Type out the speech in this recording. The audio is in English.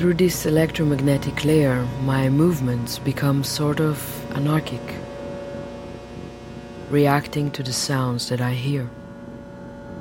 through this electromagnetic layer, my movements become sort of anarchic, reacting to the sounds that I hear.